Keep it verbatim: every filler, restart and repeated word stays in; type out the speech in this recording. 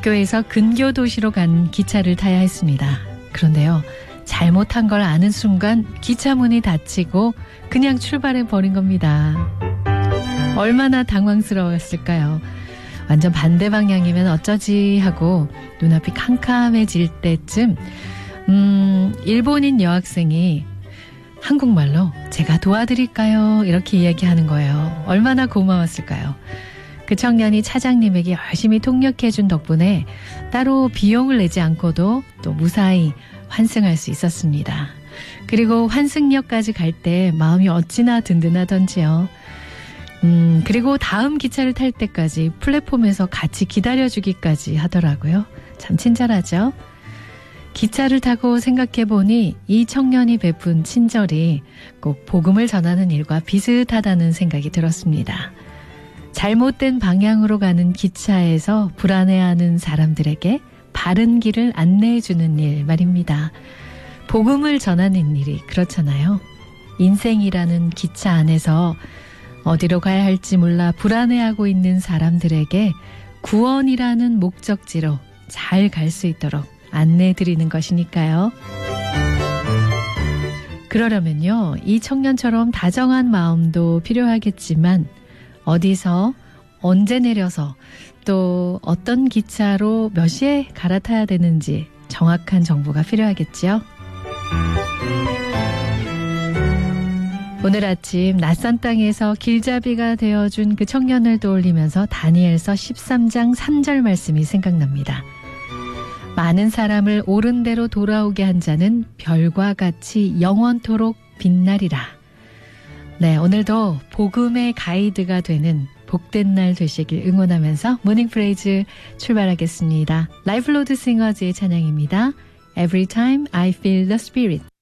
학교에서 근교 도시로 간 기차를 타야 했습니다. 그런데요, 잘못한 걸 아는 순간 기차 문이 닫히고 그냥 출발해 버린 겁니다. 얼마나 당황스러웠을까요? 완전 반대 방향이면 어쩌지 하고 눈앞이 캄캄해질 때쯤 음, 일본인 여학생이 한국말로 제가 도와드릴까요? 이렇게 이야기하는 거예요. 얼마나 고마웠을까요? 그 청년이 차장님에게 열심히 통역해준 덕분에 따로 비용을 내지 않고도 또 무사히 환승할 수 있었습니다. 그리고 환승역까지 갈 때 마음이 어찌나 든든하던지요. 음, 그리고 다음 기차를 탈 때까지 플랫폼에서 같이 기다려주기까지 하더라고요. 참 친절하죠? 기차를 타고 생각해보니 이 청년이 베푼 친절이 꼭 복음을 전하는 일과 비슷하다는 생각이 들었습니다. 잘못된 방향으로 가는 기차에서 불안해하는 사람들에게 바른 길을 안내해주는 일 말입니다. 복음을 전하는 일이 그렇잖아요. 인생이라는 기차 안에서 어디로 가야 할지 몰라 불안해하고 있는 사람들에게 구원이라는 목적지로 잘 갈 수 있도록 안내해드리는 것이니까요. 그러려면요, 이 청년처럼 다정한 마음도 필요하겠지만 어디서 언제 내려서 또 어떤 기차로 몇 시에 갈아타야 되는지 정확한 정보가 필요하겠지요. 오늘 아침 낯선 땅에서 길잡이가 되어준 그 청년을 떠올리면서 다니엘서 십삼 장 삼 절 말씀이 생각납니다. 많은 사람을 옳은 대로 돌아오게 한 자는 별과 같이 영원토록 빛나리라. 네, 오늘도 복음의 가이드가 되는 복된 날 되시길 응원하면서 모닝 프레이즈 출발하겠습니다. 라이프 로드 싱어즈의 찬양입니다. Every time I feel the spirit.